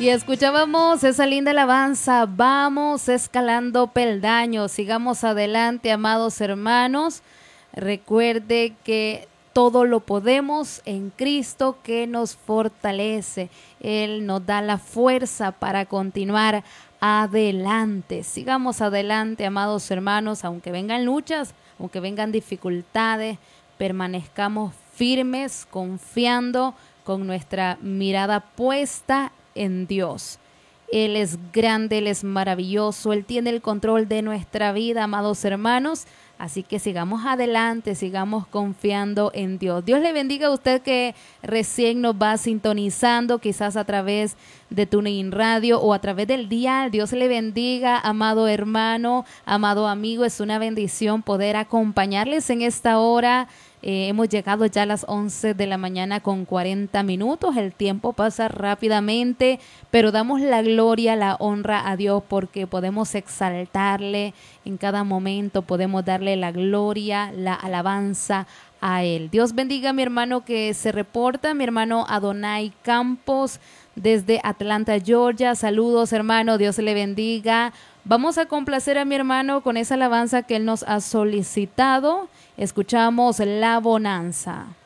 Y escuchábamos esa linda alabanza, vamos escalando peldaños, sigamos adelante, amados hermanos. Recuerde que todo lo podemos en Cristo que nos fortalece. Él nos da la fuerza para continuar adelante. Sigamos adelante, amados hermanos, aunque vengan luchas, aunque vengan dificultades, permanezcamos firmes, confiando, con nuestra mirada puesta en Dios. Él es grande, Él es maravilloso, Él tiene el control de nuestra vida, amados hermanos. Así que sigamos adelante, sigamos confiando en Dios. Dios le bendiga a usted que recién nos va sintonizando, quizás a través de TuneIn Radio o a través del dial. Dios le bendiga, amado hermano, amado amigo. Es una bendición poder acompañarles en esta hora. Hemos llegado ya a las 11 de la mañana con 40 minutos. El tiempo pasa rápidamente, pero damos la gloria, la honra a Dios porque podemos exaltarle en cada momento, podemos darle la gloria, la alabanza a Él. Dios bendiga a mi hermano que se reporta, mi hermano Adonai Campos desde Atlanta, Georgia. Saludos, hermano, Dios le bendiga. Vamos a complacer a mi hermano con esa alabanza que él nos ha solicitado. Escuchamos La Bonanza.